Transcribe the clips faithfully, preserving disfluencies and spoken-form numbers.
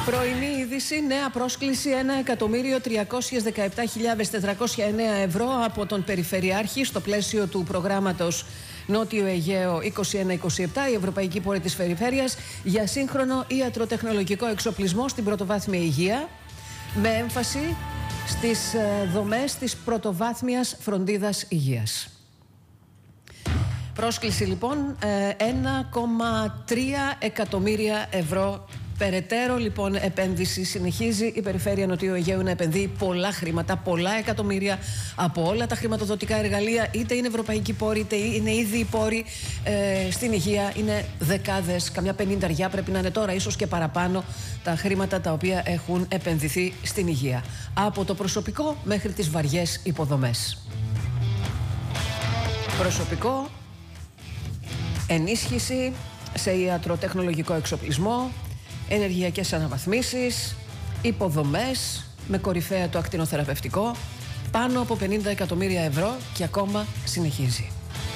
Πρωινή είδηση, νέα πρόσκληση ένα εκατομμύριο τριακόσιες δεκαεπτά χιλιάδες τετρακόσια εννέα ευρώ από τον Περιφερειάρχη στο πλαίσιο του προγράμματος Νότιο Αιγαίο είκοσι ένα είκοσι επτά, η Ευρωπαϊκή Πόρη της Περιφέρειας, για σύγχρονο ιατροτεχνολογικό εξοπλισμό στην πρωτοβάθμια υγεία, με έμφαση στις δομές της πρωτοβάθμιας φροντίδας υγείας. Πρόσκληση λοιπόν ένα κόμμα τρία εκατομμύρια ευρώ. Περαιτέρω λοιπόν επένδυση. Συνεχίζει η Περιφέρεια Νοτιού Αιγαίου να επενδύει πολλά χρήματα, πολλά εκατομμύρια από όλα τα χρηματοδοτικά εργαλεία, είτε είναι ευρωπαϊκοί πόροι, είτε είναι ήδη οι πόροι ε, στην υγεία. Είναι δεκάδες, καμιά πενήντα πρέπει να είναι τώρα, ίσως και παραπάνω, τα χρήματα τα οποία έχουν επενδυθεί στην υγεία. Από το προσωπικό μέχρι τις βαριές υποδομές. Προσωπικό, ενίσχυση σε ιατροτεχνολογικό εξοπλισμό, ενεργειακές αναβαθμίσεις, υποδομές με κορυφαία το ακτινοθεραπευτικό, πάνω από πενήντα εκατομμύρια ευρώ και ακόμα συνεχίζει.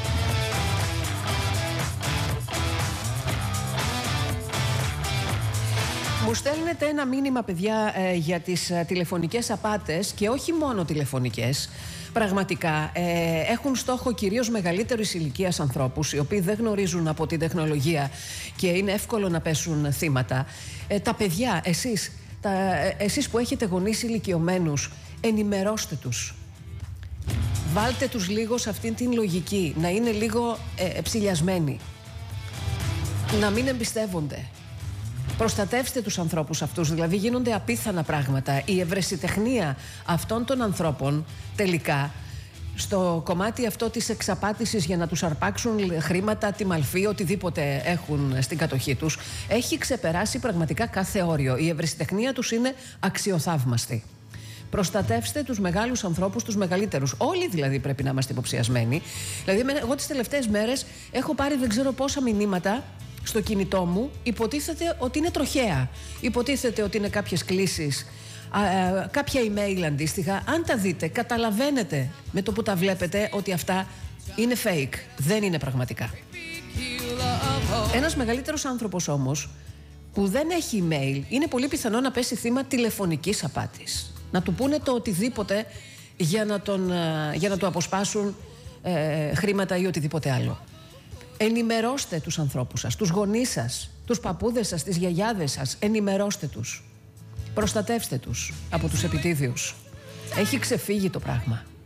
Μου στέλνετε ένα μήνυμα, παιδιά, ε, για τις ε, τηλεφωνικές απάτες, και όχι μόνο τηλεφωνικές. Πραγματικά ε, έχουν στόχο κυρίως μεγαλύτερης ηλικίας ανθρώπους, οι οποίοι δεν γνωρίζουν από την τεχνολογία και είναι εύκολο να πέσουν θύματα. Ε, τα παιδιά, εσείς, τα, ε, εσείς που έχετε γονείς ηλικιωμένους, ενημερώστε τους. Βάλτε τους λίγο σε αυτήν την λογική, να είναι λίγο ε, ψηλιασμένοι, να μην εμπιστεύονται. Προστατεύστε τους ανθρώπους αυτούς, δηλαδή γίνονται απίθανα πράγματα. Η ευρεσιτεχνία αυτών των ανθρώπων τελικά στο κομμάτι αυτό της εξαπάτησης για να τους αρπάξουν χρήματα, τη μαλφή, οτιδήποτε έχουν στην κατοχή τους, έχει ξεπεράσει πραγματικά κάθε όριο. Η ευρεσιτεχνία τους είναι αξιοθαύμαστη. Προστατεύστε τους μεγάλους ανθρώπους, τους μεγαλύτερους. Όλοι δηλαδή πρέπει να είμαστε υποψιασμένοι. Δηλαδή, εγώ τις τελευταίες μέρες έχω πάρει δεν ξέρω πόσα μηνύματα στο κινητό μου, υποτίθεται ότι είναι τροχαία. Υποτίθεται ότι είναι κάποιες κλήσεις, α, α, κάποια email αντίστοιχα. Αν τα δείτε, καταλαβαίνετε με το που τα βλέπετε ότι αυτά είναι fake. Δεν είναι πραγματικά. Ένας μεγαλύτερος άνθρωπος όμως που δεν έχει email, είναι πολύ πιθανό να πέσει θύμα τηλεφωνικής απάτης. Να του πούνε το οτιδήποτε για να, τον, για να του αποσπάσουν ε, χρήματα ή οτιδήποτε άλλο. Ενημερώστε τους ανθρώπους σας, τους γονείς σας, τους παππούδες σας, τις γιαγιάδες σας. Ενημερώστε τους. Προστατεύστε τους από τους επιτίδιους. Έχει ξεφύγει το πράγμα.